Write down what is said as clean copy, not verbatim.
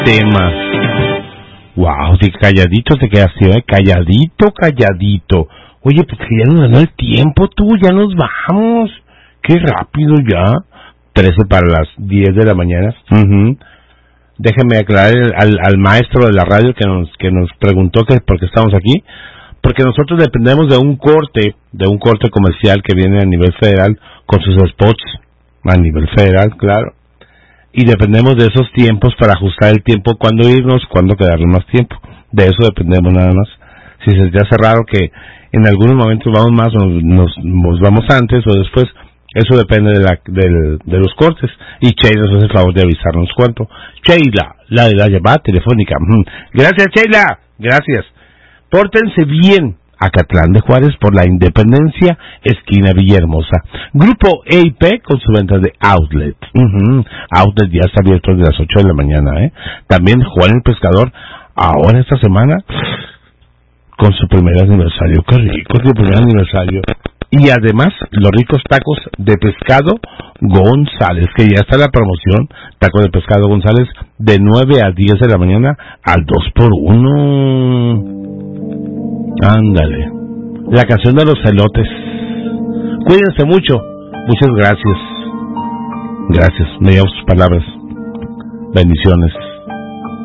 temas. Wow, sí, calladito te quedaste, ¿eh? Calladito. Oye, pues que ya nos ganó el tiempo, tú, ya nos vamos. Qué rápido ya. 13 para las 10 de la mañana. Déjenme aclarar al maestro de la radio que nos preguntó que por qué estamos aquí. Porque nosotros dependemos de un corte comercial que viene a nivel federal con sus spots a nivel federal, claro. Y dependemos de esos tiempos para ajustar el tiempo, cuándo irnos, cuándo quedarnos más tiempo. De eso dependemos nada más. Si se te hace raro que en algunos momentos vamos más, nos vamos antes o después, eso depende de los cortes. Y Sheila nos hace el favor de avisarnos cuánto. Sheila, la de la llamada telefónica. Gracias, Sheila. Gracias. Pórtense bien. Acatlán de Juárez por la Independencia, esquina Villahermosa. Grupo EIP con su venta de Outlet. Outlet ya está abierto desde las 8 de la mañana, ¿eh? También Juan el Pescador, ahora esta semana, con su primer aniversario. Qué rico, su primer aniversario. Y además, los ricos tacos de pescado González, que ya está la promoción, tacos de pescado González, de 9 a 10 de la mañana al 2x1. Ándale. La canción de los elotes. Cuídense mucho. Muchas gracias. Gracias. Me llevo sus palabras. Bendiciones.